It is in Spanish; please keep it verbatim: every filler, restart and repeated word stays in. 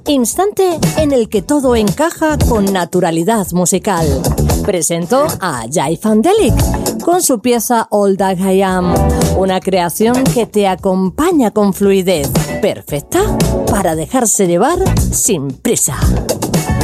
Instante en el que todo encaja con naturalidad musical. Presentó a Jai Fandelic con su pieza All That I Am, una creación que te acompaña con fluidez, perfecta para dejarse llevar sin prisa.